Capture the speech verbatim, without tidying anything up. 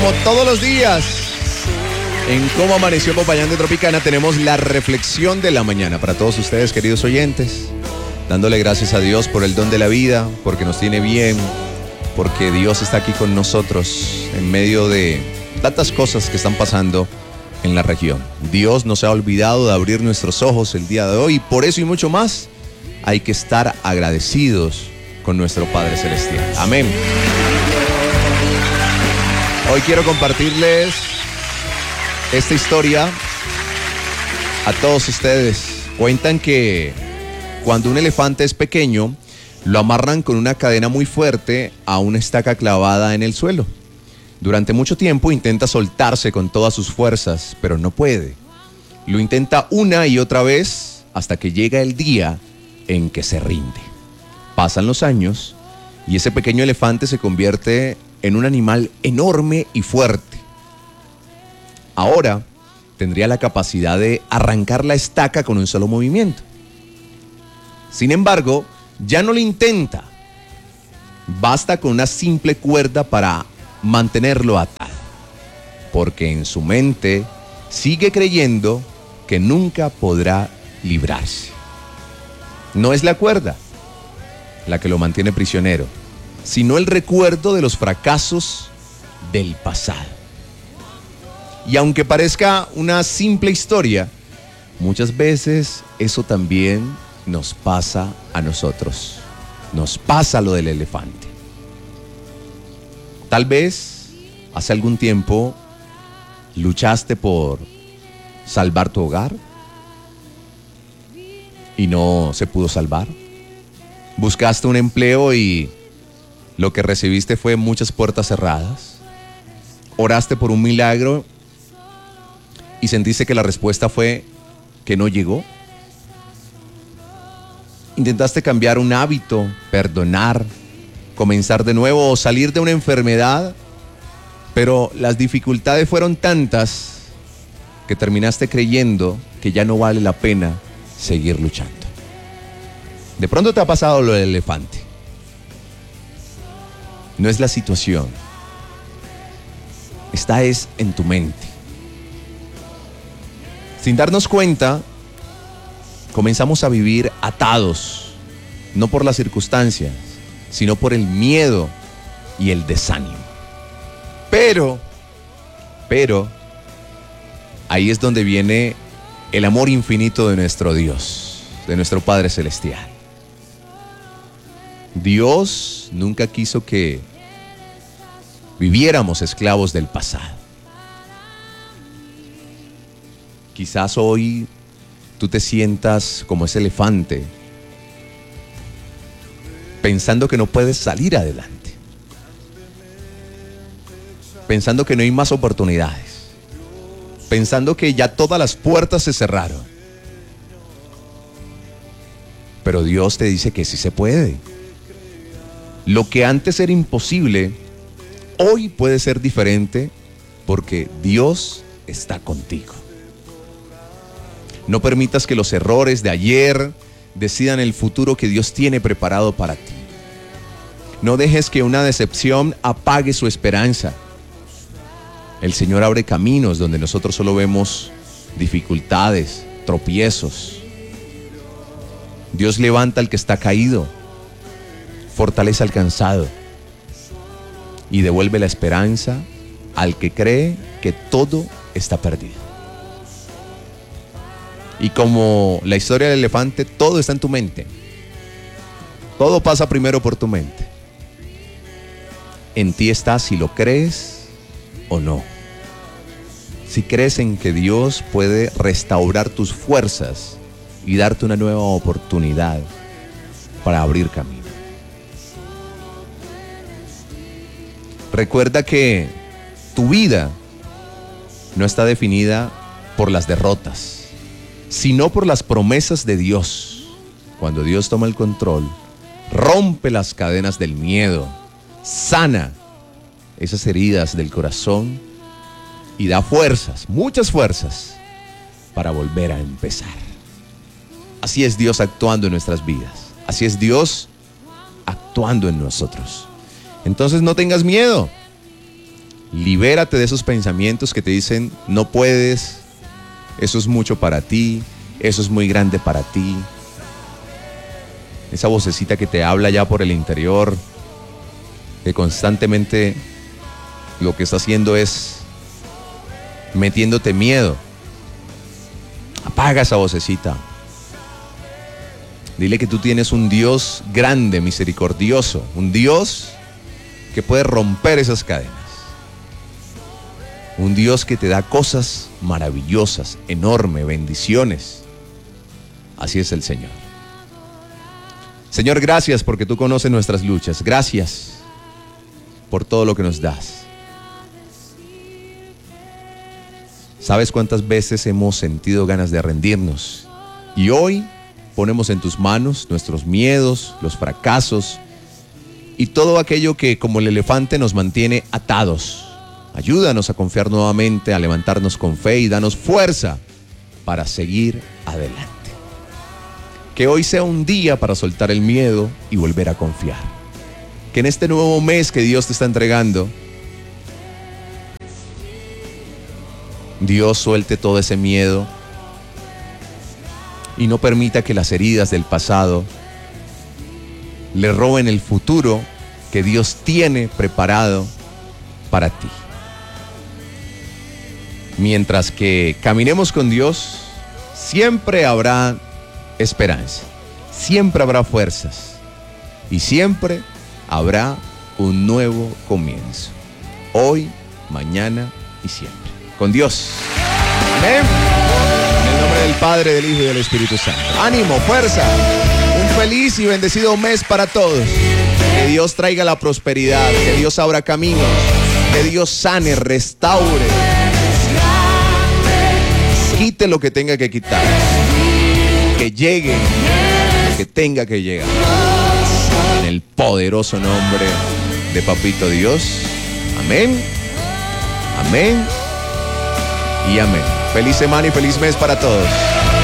Como todos los días, en Cómo Amaneció Popayán de Tropicana, tenemos la reflexión de la mañana para todos ustedes, queridos oyentes, dándole gracias a Dios por el don de la vida, porque nos tiene bien, porque Dios está aquí con nosotros en medio de tantas cosas que están pasando en la región. Dios no se ha olvidado de abrir nuestros ojos el día de hoy, y por eso y mucho más hay que estar agradecidos con nuestro Padre Celestial. Amén. Hoy quiero compartirles esta historia a todos ustedes. Cuentan que cuando un elefante es pequeño, lo amarran con una cadena muy fuerte a una estaca clavada en el suelo. Durante mucho tiempo intenta soltarse con todas sus fuerzas, pero no puede. Lo intenta una y otra vez hasta que llega el día en que se rinde. Pasan los años y ese pequeño elefante se convierte en un animal enorme y fuerte. Ahora tendría la capacidad de arrancar la estaca con un solo movimiento. Sin embargo, ya no lo intenta. Basta con una simple cuerda para mantenerlo atado, porque en su mente sigue creyendo que nunca podrá librarse. No es la cuerda la que lo mantiene prisionero, sino el recuerdo de los fracasos del pasado. Y aunque parezca una simple historia, muchas veces eso también nos pasa a nosotros. Nos pasa lo del elefante. Tal vez hace algún tiempo luchaste por salvar tu hogar y no se pudo salvar. Buscaste un empleo y lo que recibiste fue muchas puertas cerradas. Oraste por un milagro y sentiste que la respuesta fue que no llegó. Intentaste cambiar un hábito, perdonar, comenzar de nuevo o salir de una enfermedad, pero las dificultades fueron tantas que terminaste creyendo que ya no vale la pena seguir luchando. De pronto te ha pasado lo del elefante. No es la situación. Esta es en tu mente. Sin darnos cuenta, comenzamos a vivir atados, no por las circunstancias, sino por el miedo y el desánimo. Pero, pero, ahí es donde viene el amor infinito de nuestro Dios, de nuestro Padre Celestial. Dios nunca quiso que viviéramos esclavos del pasado. Quizás hoy tú te sientas como ese elefante, pensando que no puedes salir adelante, pensando que no hay más oportunidades, pensando que ya todas las puertas se cerraron. Pero Dios te dice que sí se puede. Lo que antes era imposible, hoy puede ser diferente porque Dios está contigo. No permitas que los errores de ayer decidan el futuro que Dios tiene preparado para ti. No dejes que una decepción apague su esperanza. El Señor abre caminos donde nosotros solo vemos dificultades, tropiezos. Dios levanta al que está caído, fortalece al cansado y devuelve la esperanza al que cree que todo está perdido. Y como la historia del elefante, todo está en tu mente. Todo pasa primero por tu mente. En ti está si lo crees o no. Si crees en que Dios puede restaurar tus fuerzas y darte una nueva oportunidad para abrir camino. Recuerda que tu vida no está definida por las derrotas, sino por las promesas de Dios. Cuando Dios toma el control, rompe las cadenas del miedo, sana esas heridas del corazón y da fuerzas, muchas fuerzas, para volver a empezar. Así es Dios actuando en nuestras vidas. Así es Dios actuando en nosotros. Entonces no tengas miedo. Libérate de esos pensamientos que te dicen, no puedes, eso es mucho para ti, eso es muy grande para ti. Esa vocecita que te habla ya por el interior, que constantemente lo que está haciendo es metiéndote miedo. Apaga esa vocecita. Dile que tú tienes un Dios grande, misericordioso, un Dios que puede romper esas cadenas. Un Dios que te da cosas maravillosas, enormes, bendiciones. Así es el Señor. Señor, gracias porque tú conoces nuestras luchas. Gracias por todo lo que nos das. ¿Sabes cuántas veces hemos sentido ganas de rendirnos? Y hoy ponemos en tus manos nuestros miedos, los fracasos y todo aquello que como el elefante nos mantiene atados. Ayúdanos a confiar nuevamente, a levantarnos con fe y danos fuerza para seguir adelante. Que hoy sea un día para soltar el miedo y volver a confiar. Que en este nuevo mes que Dios te está entregando, Dios suelte todo ese miedo y no permita que las heridas del pasado le roben el futuro que Dios tiene preparado para ti. Mientras que caminemos con Dios, siempre habrá esperanza, siempre habrá fuerzas y siempre habrá un nuevo comienzo. Hoy, mañana y siempre. Con Dios. Amén. En el nombre del Padre, del Hijo y del Espíritu Santo. Ánimo, fuerza. Un feliz y bendecido mes para todos. Que Dios traiga la prosperidad, que Dios abra caminos, que Dios sane, restaure. Quite lo que tenga que quitar. Que llegue lo que tenga que llegar. En el poderoso nombre de Papito Dios. Amén. Amén. Y amén. Feliz semana y feliz mes para todos.